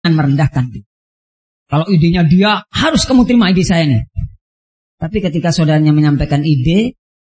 merendahkan dia. Kalau idenya dia, harus kamu terima ide saya nih. Tapi ketika saudaranya menyampaikan ide,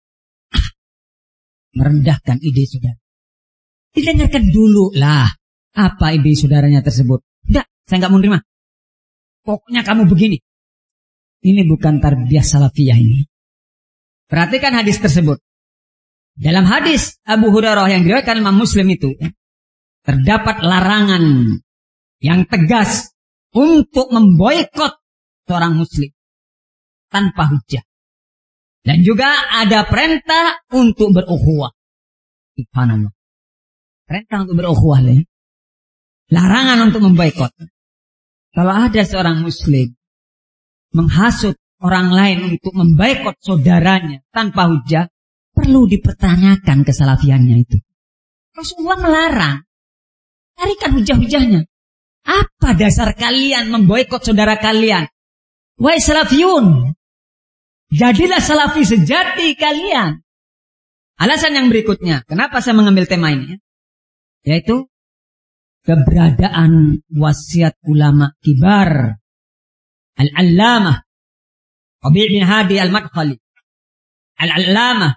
merendahkan ide saudara. Didengarkan dulu lah, apa ide saudaranya tersebut. Tidak, saya nggak mau terima. Pokoknya kamu begini. Ini bukan tarbiyah salafiyah ini. Perhatikan hadis tersebut. Dalam hadis Abu Hurairah yang diriwayatkan Imam Muslim itu, terdapat larangan yang tegas untuk memboikot seorang muslim tanpa hujah. Dan juga ada perintah untuk berukhuwah. Subhanallah. Perintah untuk berukhuwah. Larangan untuk memboikot. Kalau ada seorang muslim menghasut orang lain untuk memboikot saudaranya tanpa hujah, perlu dipertanyakan kesalafiannya itu. Rasulullah melarang. Carikan hujah-hujahnya. Apa dasar kalian memboikot saudara kalian? Wahai salafiyun, jadilah salafi sejati kalian. Alasan yang berikutnya, kenapa saya mengambil tema ini? Yaitu keberadaan wasiat ulama kibar. Al-Allamah Rabi' bin Hadi Al-Madkhali. Al-Allamah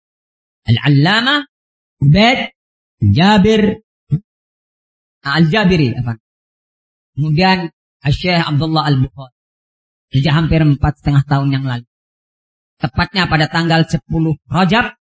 Ubaid Jabir Al-Jabiri. Kemudian Syekh Abdullah Al-Bukhari. Sejak hampir 4,5 tahun yang lalu. Tepatnya pada tanggal 10 Rajab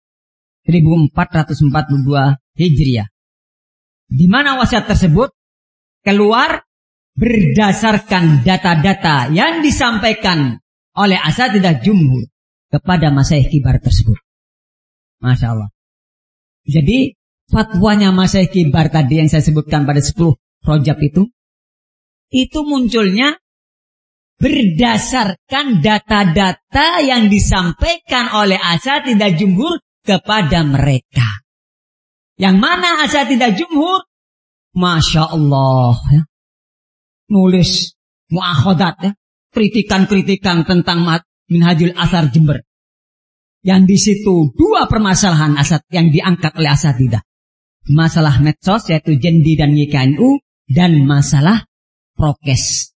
1442 Hijriah. Di mana wasiat tersebut keluar berdasarkan data-data yang disampaikan oleh asatidzah jumhur kepada masyayikh kibar tersebut. Masya Allah. Jadi fatwanya masyayikh kibar tadi yang saya sebutkan pada 10 Rajab itu munculnya berdasarkan data-data yang disampaikan oleh asatidzah jumhur kepada mereka. Yang mana asatidzah jumhur, Masya Allah, ya, nulis mu'akhadat, ya, kritikan-kritikan tentang Minhajul Athar Jember. Yang di situ 2 permasalahan yang diangkat oleh asatidzah. Masalah medsos yaitu Jendi dan YKNU dan masalah prokes.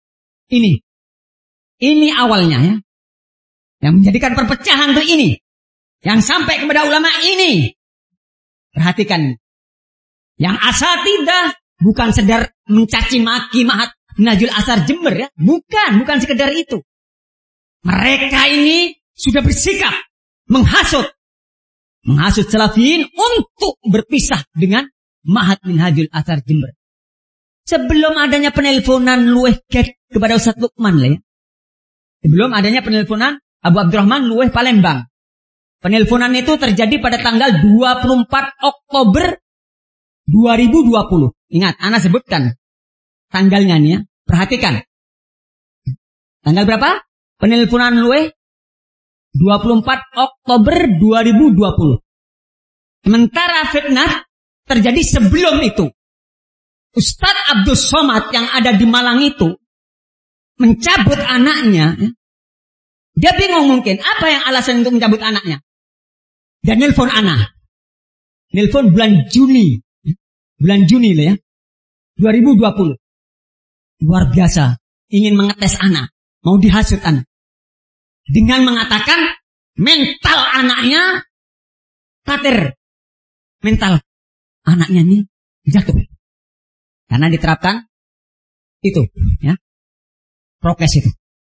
Ini awalnya ya. Yang menjadikan perpecahan itu ini. Yang sampai kepada ulama ini. Perhatikan. Yang asatidzah bukan sedar mencaci maki Minhajul Athar Jember ya. Bukan sekedar itu. Mereka ini sudah bersikap menghasut salafiyin untuk berpisah dengan Ma'had Minhajul Athar Jember. Sebelum adanya penelponan luweh kepada Ustaz Lukman lah ya. Sebelum adanya penelponan Abu Abdurrahman luweh Palembang. Penelponan itu terjadi pada tanggal 24 Oktober 2020. Ingat, ana sebutkan tanggalnya nih ya. Perhatikan. Tanggal berapa? Penelponan luweh 24 Oktober 2020. Sementara fitnah terjadi sebelum itu. Ustadz Abdul Somad yang ada di Malang itu mencabut anaknya. Dia bingung mungkin apa yang alasan untuk mencabut anaknya. Dan nelpon anak. Nelpon bulan Juni lah ya. 2020. Luar biasa. Ingin mengetes anak. Mau dihasut anak. Dengan mengatakan mental anaknya kater. Mental anaknya ini jatuh. Karena diterapkan itu ya. Prokes itu.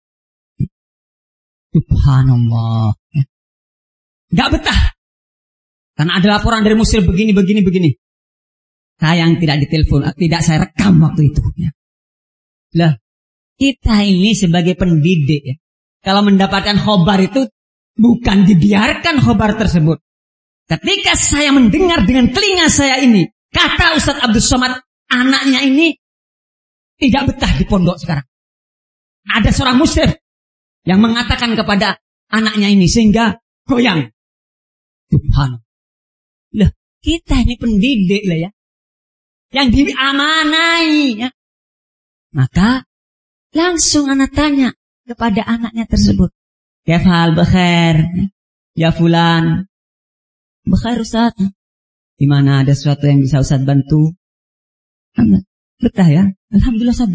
Subhanallah. Gak betah. Karena ada laporan dari muslim begini. Sayang tidak ditelepon, tidak saya rekam waktu itu. Ya. Lah, kita ini sebagai pendidik ya. Kalau mendapatkan khobar itu bukan dibiarkan khobar tersebut. Ketika saya mendengar dengan telinga saya ini, kata Ustadz Abdul Somad, anaknya ini tidak betah di pondok sekarang. Ada seorang muslim yang mengatakan kepada anaknya ini sehingga goyang. Subhanallah. Lah, kita ini pendidik lah ya. Yang diamanai ya. Maka langsung anak tanya kepada anaknya tersebut. Kefal bekhair. Ya fulan. Bekhair Ustaz. Di mana ada sesuatu yang bisa Ustaz bantu? Betah ya. Alhamdulillah saya